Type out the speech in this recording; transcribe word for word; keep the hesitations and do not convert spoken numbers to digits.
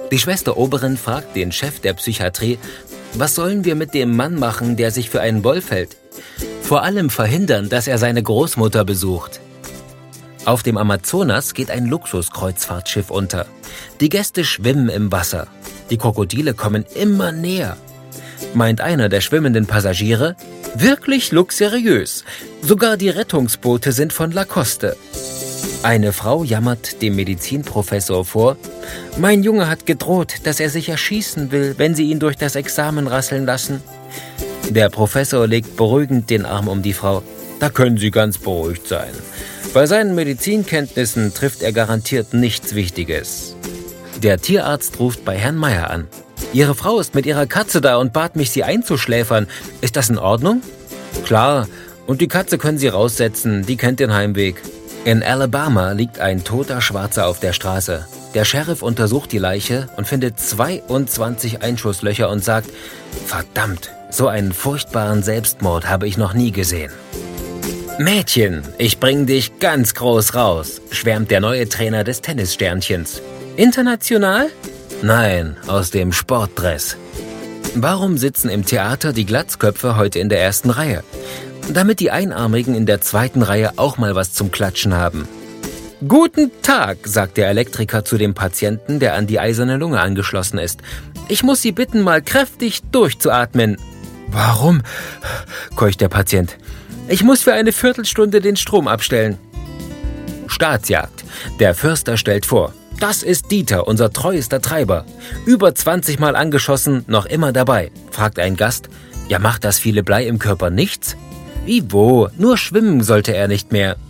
Die Schwester Oberin fragt den Chef der Psychiatrie, was sollen wir mit dem Mann machen, der sich für einen Wolf hält? Vor allem verhindern, dass er seine Großmutter besucht. Auf dem Amazonas geht ein Luxuskreuzfahrtschiff unter. Die Gäste schwimmen im Wasser. Die Krokodile kommen immer näher. Meint einer der schwimmenden Passagiere, wirklich luxuriös. Sogar die Rettungsboote sind von Lacoste. Eine Frau jammert dem Medizinprofessor vor, mein Junge hat gedroht, dass er sich erschießen will, wenn sie ihn durch das Examen rasseln lassen. Der Professor legt beruhigend den Arm um die Frau. Da können Sie ganz beruhigt sein. Bei seinen Medizinkenntnissen trifft er garantiert nichts Wichtiges. Der Tierarzt ruft bei Herrn Meier an. Ihre Frau ist mit ihrer Katze da und bat mich, sie einzuschläfern. Ist das in Ordnung? Klar. Und die Katze können Sie raussetzen, die kennt den Heimweg. In Alabama liegt ein toter Schwarzer auf der Straße. Der Sheriff untersucht die Leiche und findet zweiundzwanzig Einschusslöcher und sagt, verdammt, so einen furchtbaren Selbstmord habe ich noch nie gesehen. Mädchen, ich bring dich ganz groß raus, schwärmt der neue Trainer des Tennissternchens. International? Nein, aus dem Sportdress. Warum sitzen im Theater die Glatzköpfe heute in der ersten Reihe? Damit die Einarmigen in der zweiten Reihe auch mal was zum Klatschen haben. Guten Tag, sagt der Elektriker zu dem Patienten, der an die eiserne Lunge angeschlossen ist. Ich muss Sie bitten, mal kräftig durchzuatmen. Warum? Keucht der Patient. Ich muss für eine Viertelstunde den Strom abstellen. Staatsjagd. Der Förster stellt vor. Das ist Dieter, unser treuester Treiber. Über zwanzig Mal angeschossen, noch immer dabei. Fragt ein Gast. Ja, macht das viele Blei im Körper nichts? Wie wo? Nur schwimmen sollte er nicht mehr.